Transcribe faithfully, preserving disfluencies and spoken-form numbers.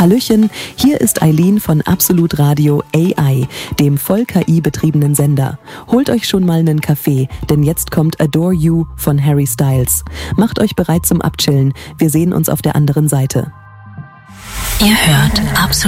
Hallöchen, hier ist Eileen von Absolut Radio A I, dem voll K I-betriebenen Sender. Holt euch schon mal einen Kaffee, denn jetzt kommt Adore You von Harry Styles. Macht euch bereit zum Abchillen, wir sehen uns auf der anderen Seite. Ihr hört Absolut